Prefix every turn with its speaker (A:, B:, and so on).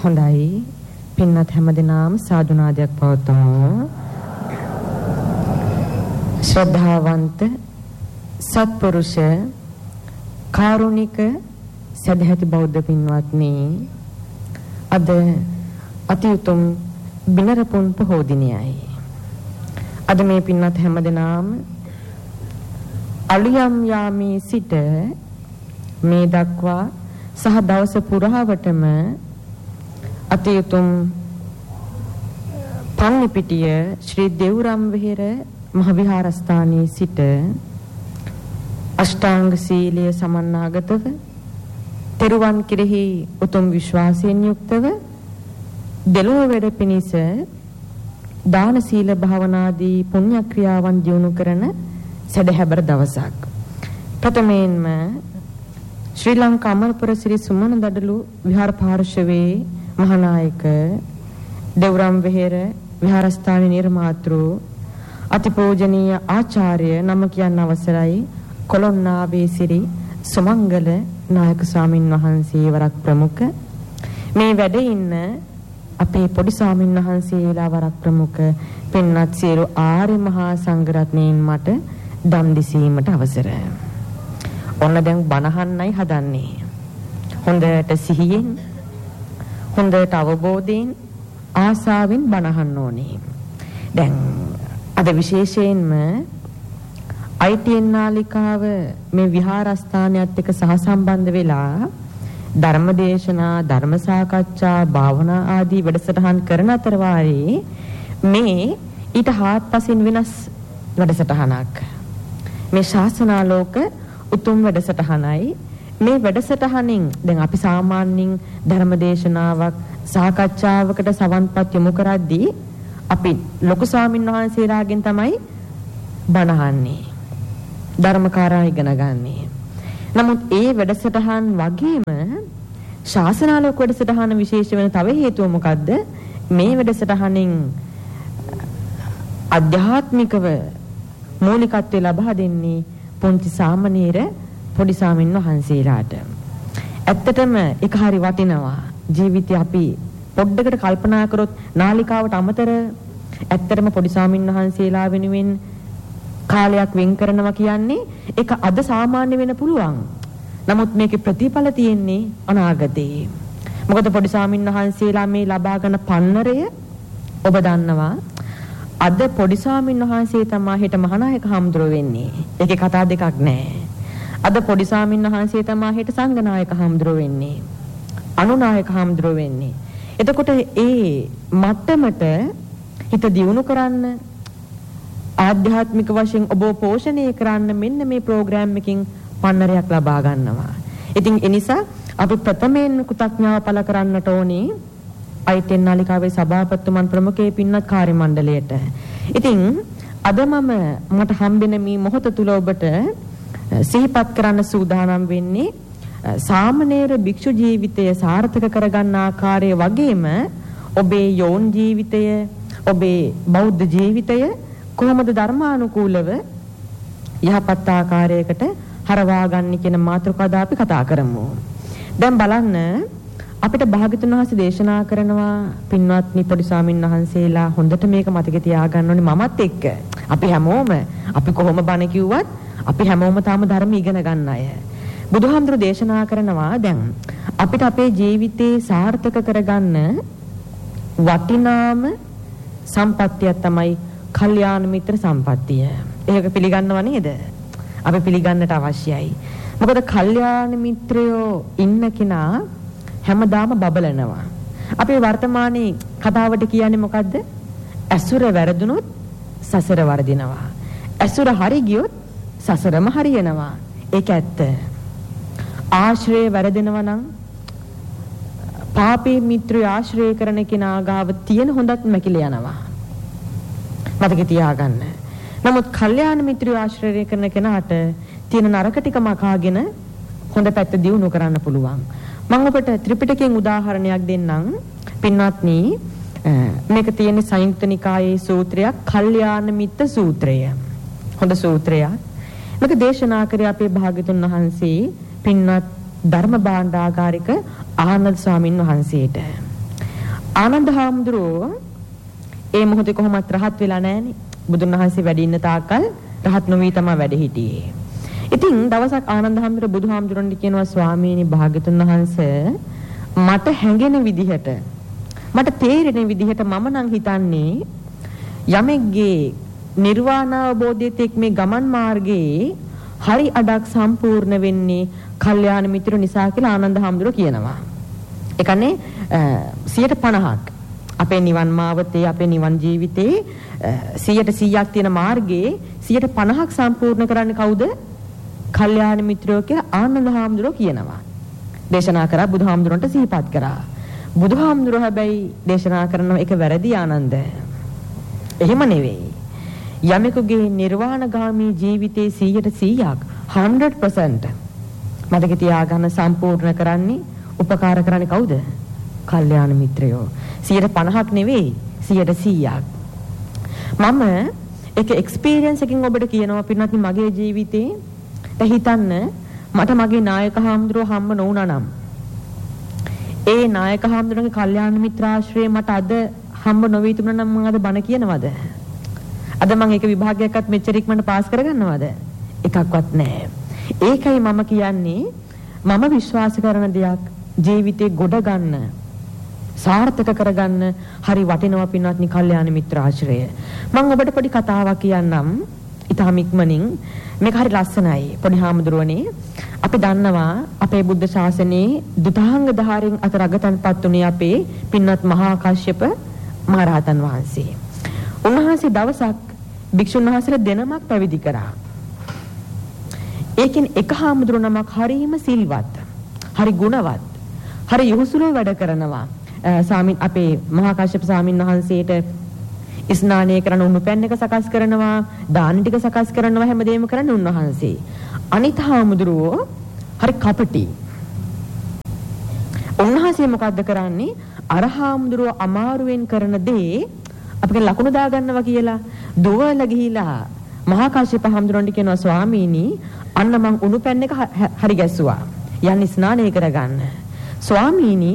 A: හොඳයි. පින්වත් හැමදෙනාම සාදුනාදයක් පවත්වමු. ශ්‍රද්ධාවන්ත සත්පුරුෂ කාරුණික සදැහැති බෞද්ධ පින්වත්නි, අද අතිඋතුම් බිනරපුන් පොහෝ දිනයයි. අද මේ පින්වත් හැමදෙනාම අලුයම් යාමේ සිට මේ දක්වා සහ දවස පුරාවටම අතිඋතුම් පන්නිපිටිය ශ්‍රී දේවරම් විහෙර මහ විහාරස්ථානයේ සිට අෂ්ටාංග සීලය සමන්නාගතව තෙරුවන් කෙරෙහි උතුම් විශ්වාසයෙන් යුක්තව දෙලොව වැඩ පිණිස දාන සීල භාවනාදී පුණ්‍ය ක්‍රියාවන් දියුණු කරන සදහැබර දවසක්. ප්‍රථමයෙන්ම ශ්‍රී ලංකා අමරපුර ශ්‍රී සුමන දඩලු විහාර පාර්ශවයේ මහානායක දේවරම් විහෙර විහාරස්ථානයේ නිර්මාතෘ අතිපූජනීය ආචාර්ය නම කියන්න අවසරයි කොළොන්නාවේ සිරි සුමංගල නායක ස්වාමින් වහන්සේ වරක් ප්‍රමුඛ, මේ වැඩ ඉන්න අපේ පොඩි ස්වාමින් වහන්සේලා වරක් ප්‍රමුඛ පින්වත් සියලු ආර්ය මහා සංඝරත්නයන් මට දම් දෙසීමට අවසරයි. ඔන්න දැන් බණහන්නයි හදන්නේ. හොඳට සිහියෙන්, හොඳට අවබෝධයෙන්, ආසාවෙන් බණහන්න ඕනේ. දැන් අද විශේෂයෙන්ම ITN නාලිකාව මේ විහාරස්ථානයත් එක්ක සහසම්බන්ධ වෙලා ධර්මදේශනා, ධර්ම සාකච්ඡා, භාවනා ආදී වැඩසටහන් කරන අතර වාරේ මේ ඊට හාත්පසින් වෙනස් වැඩසටහනක්. මේ ශාසනාලෝක උතුම් වැඩසටහනයි. මේ වැඩසටහනින් දැන් අපි සාමාන්‍යයෙන් ධර්මදේශනාවක්, සාකච්ඡාවකට සවන්පත් යොමු කරද්දී අපි ලොකු ස්වාමීන් වහන්සේලාගෙන් තමයි බණහන්නේ, ධර්මකාරා ඉගෙන ගන්නේ. නමුත් ඒ වැඩසටහන් වගේම ශාසනාලෝක වැඩසටහන විශේෂ වෙන තව හේතුව මොකද්ද? මේ වැඩසටහනින් අධ්‍යාත්මිකව මූලිකත්වය ලබා දෙන්නේ පුංචි සාමණේර පොඩි ස්වාමීන් වහන්සේලාට. ඇත්තටම ඒක හරි වටිනවා. ජීවිතේ අපි පොඩ්ඩකට කල්පනා කරොත් නාලිකාවට අමතර ඇත්තටම පොඩි ස්වාමීන් වහන්සේලා වෙනුවෙන් කාලයක් වෙන් කරනවා කියන්නේ ඒක අද සාමාන්‍ය වෙන්න පුළුවන්. නමුත් මේකේ ප්‍රතිඵල තියෙන්නේ අනාගතේ. මොකද පොඩි ස්වාමීන් වහන්සේලා මේ ලබාගෙන පන්නරය ඔබ දන්නවා. අද පොඩි ස්වාමීන් වහන්සේ තමයි හෙට මහානායක හාමුදුරුවෝ වෙන්නේ. ඒකේ කතා දෙකක් නැහැ. අද පොඩි ස්වාමීන් වහන්සේ තමයි හෙට සංඝනායක හාමුදුරුවෝ වෙන්නේ. අනුනායක හාමුදුරුවෝ වෙන්නේ. එතකොට ඒ මට්ටමට හිත දියුණු කරන්න, ආධ්‍යාත්මික වශයෙන් ඔබ පෝෂණය කරන්න මෙන්න මේ ප්‍රෝග්‍රෑම් එකකින් පන්නරයක් ලබා ගන්නවා. ඉතින් ඒ නිසා අපි ප්‍රථමයෙන් කෘතඥතාව පළ කරන්නට ඕනේ ITN නාලිකාවේ සභාපතිතුමන් ප්‍රමුඛයේ පින්වත් කාර්ය මණ්ඩලයට. ඉතින් අද මට හම්බෙන මේ මොහොත තුල ඔබට සිහිපත් කරන්න සූදානම් වෙන්නේ සාමණේර භික්ෂු ජීවිතය සාර්ථක කරගන්න ආකාරය වගේම ඔබේ යෝන් ජීවිතය, ඔබේ බෞද්ධ ජීවිතය කොහොමද ධර්මානුකූලව යහපත් ආකාරයකට හරවා ගන්න කියන මාතෘකාව අපි කතා කරමු. දැන් බලන්න, අපිට භාග්‍යතුන් වහන්සේ දේශනා කරනවා පින්වත්නි පොඩි ස්වාමීන් වහන්සේලා හොඳට මේක මතක තියාගන්න ඕනේ මමත් එක්ක. අපි හැමෝම අපි කොහොම බණ කිව්වත් අපි හැමෝම තාම ධර්ම ඉගෙන ගන්න අය. බුදුහාමුදුරු දේශනා කරනවා දැන් අපිට අපේ ජීවිතේ සාර්ථක කරගන්න වටිනාම සම්පත්තිය තමයි කල්යාණ මිත්‍ර සම්පත්තිය. ඒක පිළිගන්නව නේද? අපි පිළිගන්නට අවශ්‍යයි. මොකද කල්යාණ මිත්‍රයෝ ඉන්න කෙනා හැමදාම බබලනවා. අපි වර්තමානයේ කතාවට කියන්නේ මොකද්ද? ඇසුර වැරදුනොත් සසර වර්ධිනවා. ඇසුර හරි ගියොත් සසරම හරියනවා. ඒක ඇත්ත. ආශ්‍රය වැරදෙනවා නම් පාපී මිත්‍රය ආශ්‍රය කරන කෙනා ගාව තියෙන හොඳත් මැකිලා යනවා. මතක තියාගන්න. නමුත් කල්යාණ මිත්‍රය ආශ්‍රය කරන කෙනාට තියෙන නරක ටික මකාගෙන හොඳ පැත්ත දියුණු කරන්න පුළුවන්. මම ඔබට ත්‍රිපිටකයෙන් උදාහරණයක් දෙන්නම්. පින්වත්නි, මේක තියෙන්නේ සංයුක්ත නිකායේ සූත්‍රයක්, කල්යාණ මිත්‍ර සූත්‍රය. හොඳ සූත්‍රයක්. මේක දේශනා කරේ අපේ භාග්‍යතුන් වහන්සේ පින්වත් ධර්ම භාණ්ඩාගාරික ආනන්ද ස්වාමින් වහන්සේට. ආනන්ද හාමුදුරුවෝ ඒ මොහොතේ කොහොමත් රහත් වෙලා නැහනේ. බුදුන් වහන්සේ වැඩ ඉන්න තාක්කල් රහත් නොවී තමයි වැඩ හිටියේ. ඉතින් දවසක් ආනන්ද හාමුදුරුවෝ බුදුහාමුදුරන්ට කියනවා ස්වාමීනි භාග්‍යතුන් වහන්සේ මට හැඟෙන විදිහට මට තේරෙන විදිහට මම නම් හිතන්නේ යමෙක්ගේ නිර්වාණ අවබෝධයේත් මේ ගමන් මාර්ගයේ හරි අඩක් සම්පූර්ණ වෙන්නේ කල්යාණ මිත්‍ර නිසා කියලා ආනන්ද හාමුදුරුවෝ කියනවා. ඒ කියන්නේ 50ක් අපේ නිවන් මාවතේ අපේ නිවන් ජීවිතේ 100%ක් තියෙන මාර්ගයේ 50ක් සම්පූර්ණ කරන්නේ කවුද? කල්යාණ මිත්‍රයෝ කියලා ආනන්ද හාමුදුරුවෝ කියනවා. දේශනා කරා බුදුහාමුදුරන්ට සිහිපත් කරා. බුදුහාමුදුරුවෝ හැබැයි දේශනා කරන එක වැරදි ආනන්ද. එහෙම නෙවෙයි. යමෙකුගේ නිර්වාණගාමී ජීවිතේ 100%ක් 100% මතක තියාගන්න සම්පූර්ණ කරන්නේ උපකාර කරන්නේ කවුද? කල්යාණ මිත්‍රයෝ. 50ක් නෙවෙයි 100%ක්. මම එක එක්ස්පීරියන්ස් එකකින් ඔබට කියනවා පින්වත්නි මගේ ජීවිතේ හිතන්න මට මගේ නායක හාමුදුරුවෝ හම්බ නොවුණා නම් ඒ නායක හාමුදුරුවන්ගේ කල්යාණ මිත්‍රාශ්‍රය මට අද හම්බ නොවී තිබුණා නම් මම අද බණ කියනවද? අද මම එක විභාගයක්වත් මෙච්චර ඉක්මනට පාස් කරගන්නවද? එකක්වත් නැහැ. ඒකයි මම කියන්නේ මම විශ්වාස කරන දෙයක් ජීවිතේ ගොඩ ගන්න සාර්ථක කරගන්න හරි වටිනවා පින්වත්නි කල්යාණ මිත්‍රාශ්‍රය. මම ඔබට පොඩි කතාවක් කියන්නම්. ඊටම ඉක්මනින් මේක හරි ලස්සනයි. පොඩි හාමුදුරුවනේ අපි දන්නවා අපේ බුද්ධ ශාසනයේ දුතාංග ධාරයෙන් අතර අගතන්පත් උනේ අපේ පින්වත් මහා කාශ්‍යප මහරහතන් වහන්සේ. උන්වහන්සේ දවසක් භික්ෂුන් වහන්සේලා දෙනමක් පැවිදි කරා. ඒකෙන් එක හාමුදුරුවෝ නමක් හරිම සිල්වත්, හරි ගුණවත්, හරි යහුසුලෝ වැඩ කරනවා. අපේ මහා කාශ්‍යප ස්වාමීන් වහන්සේට ස්නානය කරන උණු පැන් එක සකස් කරනවා, දාන ටික සකස් කරනවා, හැමදේම කරන්නේ උන්වහන්සේ. අනිත් හාමුදුරුවෝ හරි කපටි. උන්වහන්සේ මොකද්ද කරන්නේ? අර හාමුදුරුවෝ අමාරුවෙන් කරන දේ අපිට ලකුණු දාගන්නවා කියලා දුවලා ගිහිලා මහා කාශ්‍යප හාමුදුරන්ට කියනවා ස්වාමීනි අන්න මං උණු පැන් එක හරි ගැස්සුවා. යන්නේ ස්නානය කරගන්න. ස්වාමීනි